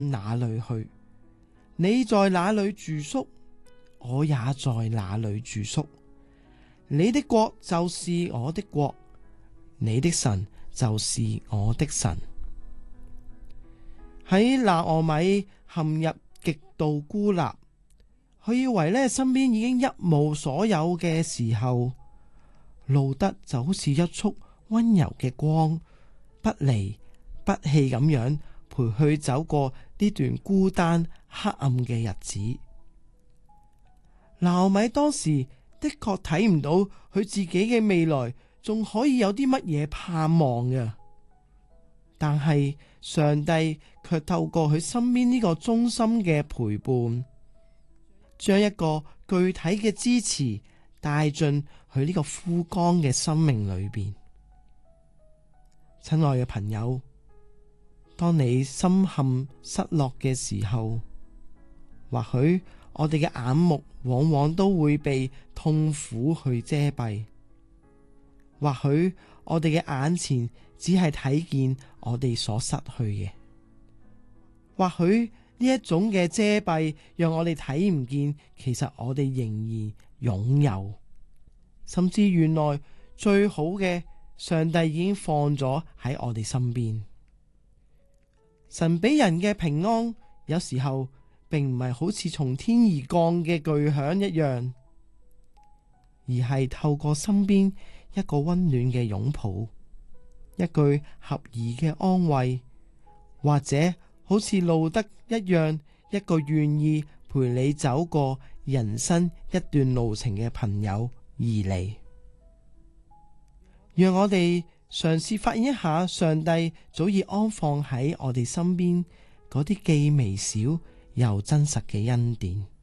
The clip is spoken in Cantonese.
那裏去。你在哪裏住宿，我也在哪裏住宿。你的國就是我的國，你的神就是我的神。喺拿俄米陷入極度孤立，佢以為呢身邊已經一無所有嘅時候，路得就好似一束溫柔嘅光，不離不棄咁樣陪佢走過呢段孤單黑暗嘅日子。拿俄米當時的確睇唔到佢自己嘅未來仲可以有啲乜嘢盼望嘅，但係上帝卻透過佢身邊呢個忠心嘅陪伴，將一個具體嘅支持帶進佢呢個枯乾嘅生命裏邊。親愛嘅朋友，當你深陷失落嘅時候，或許我哋嘅眼目往往都會被痛苦去遮蔽，或許我哋嘅眼前只係睇見我哋所失去嘅，或許呢一種嘅遮蔽讓我哋睇唔見，其實我哋仍然擁有，甚至原來最好嘅上帝已經放咗喺我哋身邊。神俾人嘅平安，有時候並唔係好似從天而降嘅巨響一樣，而係透過身邊一個溫暖嘅擁抱，一句合宜嘅安慰，或者好似路得一樣，一個願意陪你走過人生一段路程嘅朋友而嚟。讓我哋嘗試發現一下上帝早已安放喺我哋身邊嗰啲既微小又真實嘅恩典。